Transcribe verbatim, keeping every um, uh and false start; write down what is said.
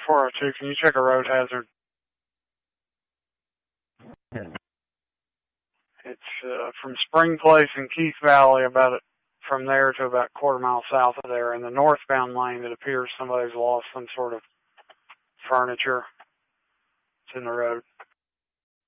four oh two, can you check a road hazard? Yeah. It's uh, from Spring Place in Keith Valley, about it, from there to about a quarter mile south of there. In the northbound lane, it appears somebody's lost some sort of furniture. It's in the road.